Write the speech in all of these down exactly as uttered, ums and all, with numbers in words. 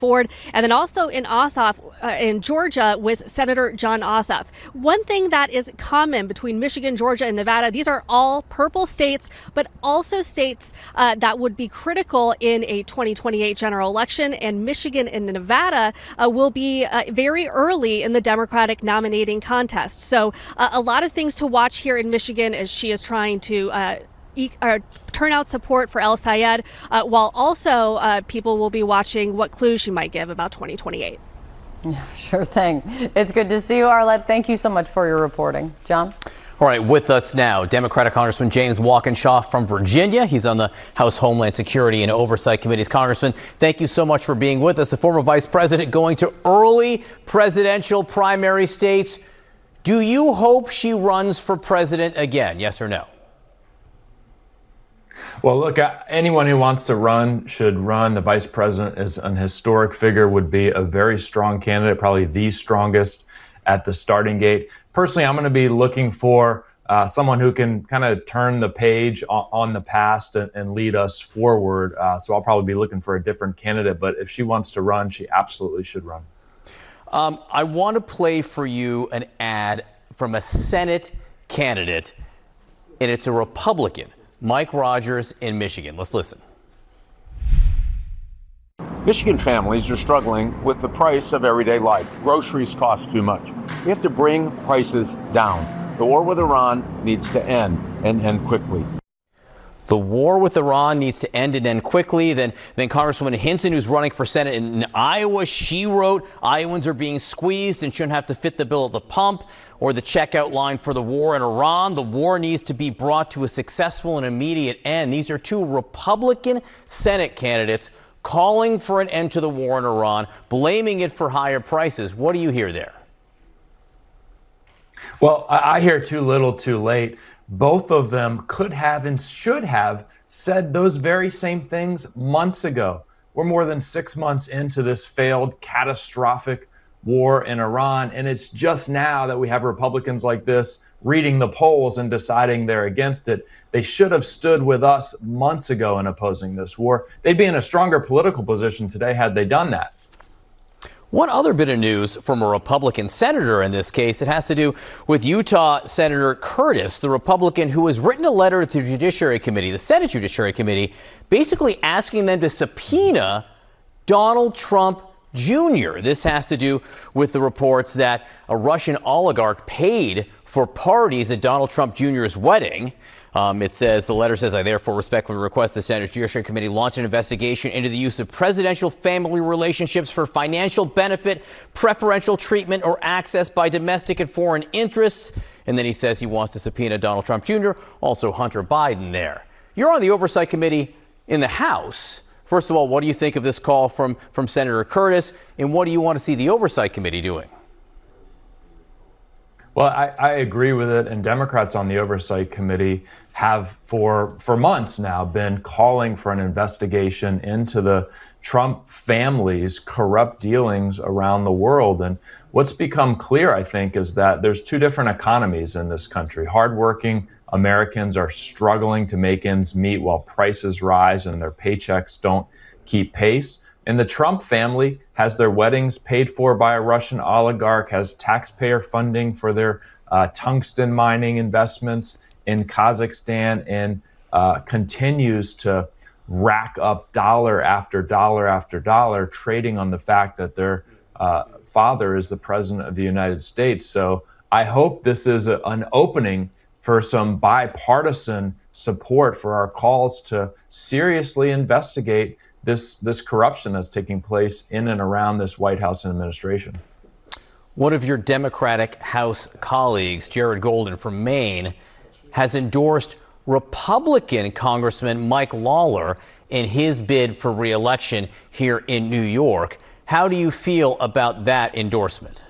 Ford, and then also in Ossoff, uh, in Georgia, with Senator Jon Ossoff. One thing that is common between Michigan, Georgia, and Nevada, these are all purple states, but also states uh, that would be critical in a twenty twenty-eight general election. And Michigan and Nevada uh, will be uh, very early in the Democratic nominating contest. So uh, a lot of things to watch here in Michigan as she is trying to uh, E- uh, turn out support for El Sayed, uh, while also uh, people will be watching what clues she might give about twenty twenty-eight. Sure thing. It's good to see you, Arlette. Thank you so much for your reporting. John? All right, with us now, Democratic Congressman James Walkinshaw from Virginia. He's on the House Homeland Security and Oversight Committees. Congressman, thank you so much for being with us. The former vice president going to early presidential primary states. Do you hope she runs for president again? Yes or no? Well, look, anyone who wants to run should run. The vice president is an historic figure, would be a very strong candidate, probably the strongest at the starting gate. Personally, I'm going to be looking for uh, someone who can kind of turn the page on, on the past and, and lead us forward. Uh, so I'll probably be looking for a different candidate. But if she wants to run, she absolutely should run. Um, I want to play for you an ad from a Senate candidate, and it's a Republican. Mike Rogers in Michigan. Let's listen. Michigan families are struggling with the price of everyday life. Groceries cost too much. We have to bring prices down. The war with Iran needs to end, and end quickly. The war with Iran needs to end and end quickly. Then, then Congresswoman Hinson, who's running for Senate in Iowa, she wrote, Iowans are being squeezed and shouldn't have to fit the bill at the pump or the checkout line for the war in Iran. The war needs to be brought to a successful and immediate end. These are two Republican Senate candidates calling for an end to the war in Iran, blaming it for higher prices. What do you hear there? Well, I hear too little, too late. Both of them could have and should have said those very same things months ago. We're more than six months into this failed, catastrophic war in Iran, and it's just now that we have Republicans like this reading the polls and deciding they're against it. They should have stood with us months ago in opposing this war. They'd be in a stronger political position today had they done that. One other bit of news from a Republican senator in this case, it has to do with Utah Senator Curtis, the Republican who has written a letter to the Judiciary Committee, the Senate Judiciary Committee, basically asking them to subpoena Donald Trump Junior This has to do with the reports that a Russian oligarch paid for parties at Donald Trump Junior's wedding. Um, it says, the letter says, I therefore respectfully request the Senate Judiciary Committee launch an investigation into the use of presidential family relationships for financial benefit, preferential treatment, or access by domestic and foreign interests. And then he says he wants to subpoena Donald Trump Junior, also Hunter Biden there. You're on the Oversight Committee in the House. First of all, what do you think of this call from, from Senator Curtis, and what do you want to see the Oversight Committee doing? Well, I, I agree with it, and Democrats on the Oversight Committee have for for months now been calling for an investigation into the Trump family's corrupt dealings around the world. And what's become clear, I think, is that there's two different economies in this country. Hardworking Americans are struggling to make ends meet while prices rise and their paychecks don't keep pace. And the Trump family has their weddings paid for by a Russian oligarch, has taxpayer funding for their uh, tungsten mining investments in Kazakhstan, and uh, continues to rack up dollar after dollar after dollar, trading on the fact that their uh, father is the president of the United States. So I hope this is a, an opening for some bipartisan support for our calls to seriously investigate this this corruption that's taking place in and around this White House and administration. One of your Democratic House colleagues, Jared Golden from Maine, has endorsed Republican Congressman Mike Lawler in his bid for re-election here in New York. How do you feel about that endorsement?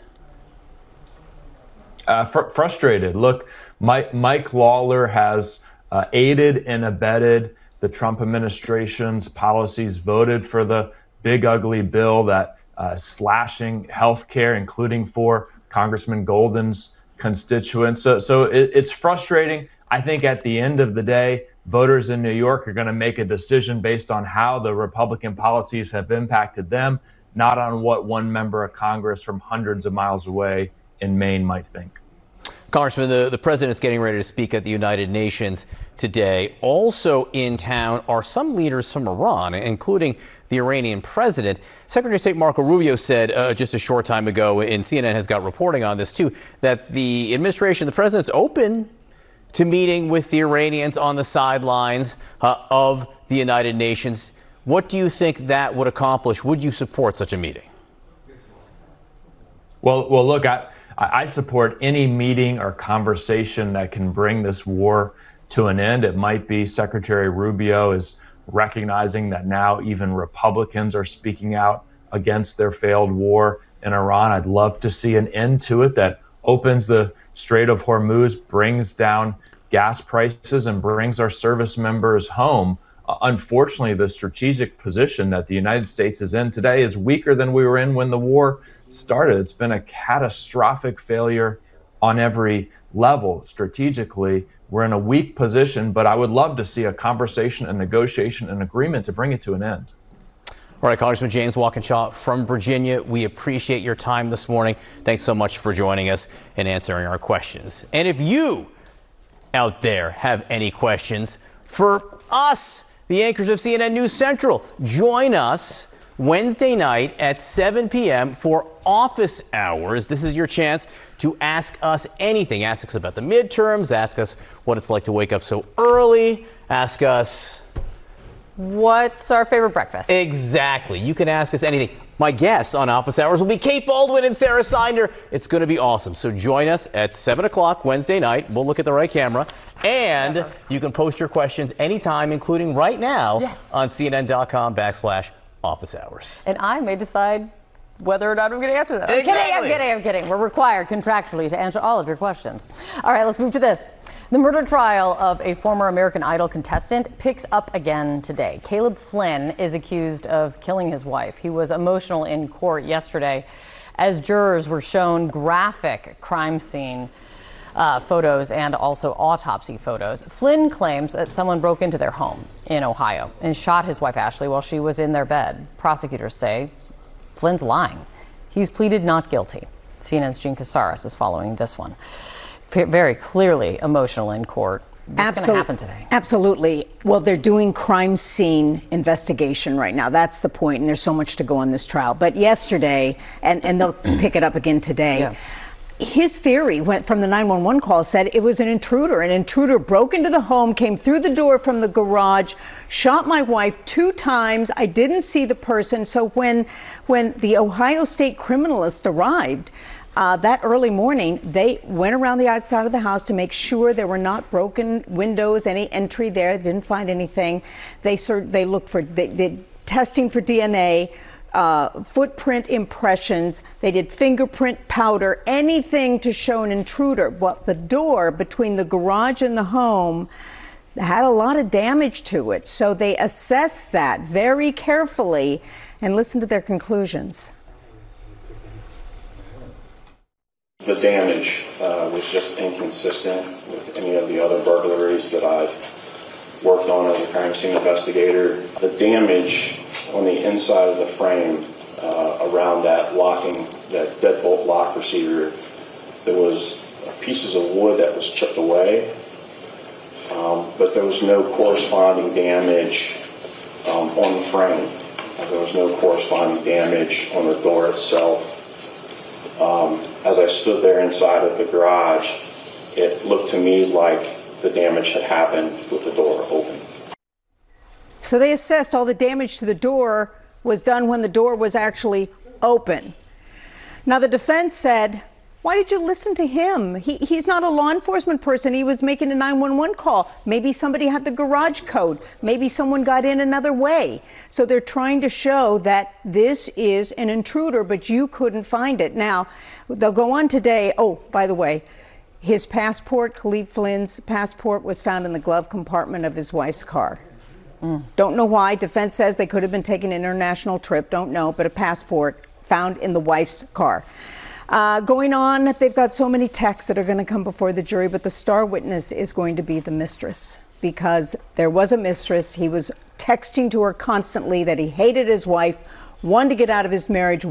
Uh, fr- frustrated. Look, Mike, Mike Lawler has uh, aided and abetted the Trump administration's policies, voted for the big ugly bill that uh, slashing health care, including for Congressman Golden's constituents. So, so it, it's frustrating. I think at the end of the day, voters in New York are going to make a decision based on how the Republican policies have impacted them. not on what one member of Congress from hundreds of miles away in Maine might think. Congressman, the, the president is getting ready to speak at the United Nations today. Also in town are some leaders from Iran, including the Iranian president. Secretary of State Marco Rubio said uh, just a short time ago, and C N N has got reporting on this too, that the administration, the president's open to meeting with the Iranians on the sidelines uh, of the United Nations. What do you think that would accomplish? Would you support such a meeting? Well, well, look, I, I support any meeting or conversation that can bring this war to an end. It might be Secretary Rubio is recognizing that now even Republicans are speaking out against their failed war in Iran. I'd love to see an end to it that opens the Strait of Hormuz, brings down gas prices, and brings our service members home. Uh, unfortunately, the strategic position that the United States is in today is weaker than we were in when the war started. It's been a catastrophic failure on every level. Strategically, we're in a weak position, but I would love to see a conversation, a negotiation, an agreement to bring it to an end. All right, Congressman James Walkinshaw from Virginia, we appreciate your time this morning. Thanks so much for joining us and answering our questions. And if you out there have any questions for us, the anchors of C N N News Central, join us Wednesday night at seven p.m. for office hours. This is your chance to ask us anything. Ask us about the midterms. Ask us what it's like to wake up so early. Ask us... what's our favorite breakfast? Exactly. You can ask us anything. My guests on Office Hours will be Kate Baldwin and Sarah Sinder. It's going to be awesome. So join us at seven o'clock Wednesday night. We'll look at the right camera. And Never. you can post your questions anytime, including right now yes. on cnn.com backslash office hours. And I may decide whether or not I'm going to answer them. Exactly. I'm kidding, I'm kidding, I'm kidding. We're required contractually to answer all of your questions. All right, let's move to this. The murder trial of a former American Idol contestant picks up again today. Caleb Flynn is accused of killing his wife. He was emotional in court yesterday as jurors were shown graphic crime scene uh, photos and also autopsy photos. Flynn claims that someone broke into their home in Ohio and shot his wife Ashley while she was in their bed. Prosecutors say Flynn's lying. He's pleaded not guilty. C N N's Gene Casares is following this one. Very clearly emotional in court. What's going to happen today? Absolutely. Well, they're doing crime scene investigation right now. That's the point, and there's so much to go on this trial. But yesterday, and, and they'll pick it up again today, yeah. his theory went from the nine one one call, said it was an intruder. An intruder broke into the home, came through the door from the garage, shot my wife two times. I didn't see the person. So when, when the Ohio State criminalist arrived, Uh, that early morning, they went around the outside of the house to make sure there were not broken windows, any entry there. They didn't find anything. They sort they looked for they did testing for D N A, uh, footprint impressions. They did fingerprint powder, anything to show an intruder. But the door between the garage and the home had a lot of damage to it. So they assessed that very carefully and listened to their conclusions. The damage uh, was just inconsistent with any of the other burglaries that I've worked on as a crime scene investigator. The damage on the inside of the frame uh, around that locking, that deadbolt lock receiver, there was pieces of wood that was chipped away, um, but there was no corresponding damage um, on the frame. There was no corresponding damage on the door itself. Um, as I stood there inside of the garage, it looked to me like the damage had happened with the door open. So they assessed all the damage to the door was done when the door was actually open. Now the defense said, why did you listen to him? He, he's not a law enforcement person. He was making a nine one one call. Maybe somebody had the garage code. Maybe someone got in another way. So they're trying to show that this is an intruder, but you couldn't find it. Now, they'll go on today. Oh, by the way, his passport, Caleb Flynn's passport, was found in the glove compartment of his wife's car. Mm. Don't know why. Defense says they could have been taking an international trip. Don't know, but a passport found in the wife's car. Uh, going on, they've got so many texts that are going to come before the jury, but the star witness is going to be the mistress, because there was a mistress. He was texting to her constantly that he hated his wife, one to get out of his marriage,